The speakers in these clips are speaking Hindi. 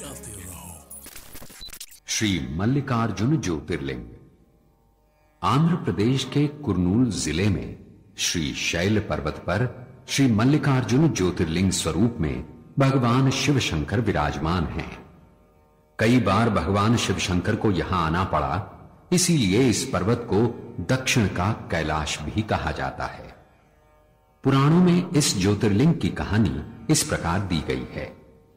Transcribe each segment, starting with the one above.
बचाते रहो। श्री मल्लिकार्जुन ज्योतिर्लिंग। आंध्र प्रदेश के कुर्नूल जिले में श्री शैल पर्वत पर श्री मल्लिकार्जुन ज्योतिर्लिंग स्वरूप में भगवान शिव शंकर विराजमान हैं। कई बार भगवान शिव शंकर को यहां आना पड़ा, इसीलिए इस पर्वत को दक्षिण का कैलाश भी कहा जाता है। पुराणों में इस ज्योतिर्लिंग की कहानी इस प्रकार दी गई है।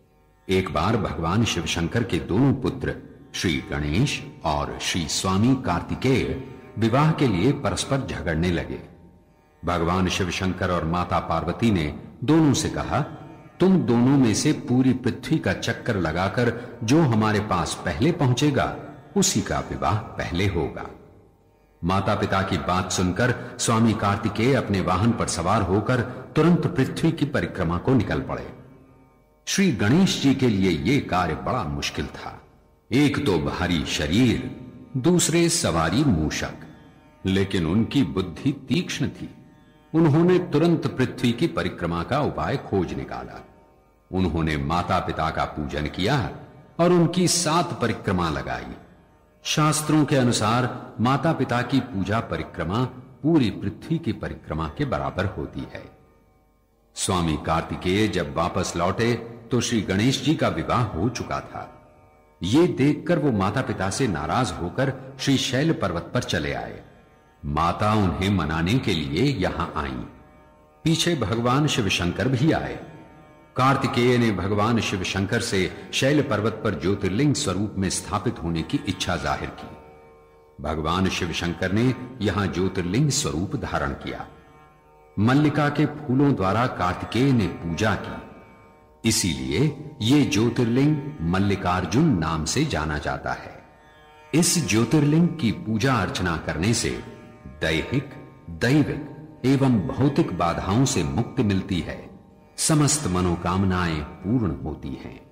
एक बार भगवान शिव शंकर के दोनों पुत्र श्री गणेश और श्री स्वामी कार्तिकेय विवाह के लिए परस्पर झगड़ने लगे। भगवान शिव शंकर और माता पार्वती ने दोनों से कहा, तुम दोनों में से पूरी पृथ्वी का चक्कर लगाकर जो हमारे पास पहले पहुंचेगा उसी का विवाह पहले होगा। माता पिता की बात सुनकर स्वामी कार्तिकेय अपने वाहन पर सवार होकर तुरंत पृथ्वी की परिक्रमा को निकल पड़े। श्री गणेश जी के लिए यह कार्य बड़ा मुश्किल था। एक तो भारी शरीर, दूसरे सवारी मूषक, लेकिन उनकी बुद्धि तीक्ष्ण थी। उन्होंने तुरंत पृथ्वी की परिक्रमा का उपाय खोज निकाला। उन्होंने माता पिता का पूजन किया और उनकी 7 परिक्रमा लगाई। शास्त्रों के अनुसार माता पिता की पूजा परिक्रमा पूरी पृथ्वी की परिक्रमा के बराबर होती है। स्वामी कार्तिकेय जब वापस लौटे तो श्री गणेश जी का विवाह हो चुका था। ये देखकर वो माता पिता से नाराज होकर श्री शैल पर्वत पर चले आए। माता उन्हें मनाने के लिए यहां आई। पीछे भगवान शिव शंकर भी आए। कार्तिकेय ने भगवान शिव शंकर से शैल पर्वत पर ज्योतिर्लिंग स्वरूप में स्थापित होने की इच्छा जाहिर की। भगवान शिव शंकर ने यहां ज्योतिर्लिंग स्वरूप धारण किया। मल्लिका के फूलों द्वारा कार्तिकेय ने पूजा की, इसीलिए यह ज्योतिर्लिंग मल्लिकार्जुन नाम से जाना जाता है। इस ज्योतिर्लिंग की पूजा अर्चना करने से दैहिक, दैविक एवं भौतिक बाधाओं से मुक्ति मिलती है। समस्त मनोकामनाएं पूर्ण होती हैं।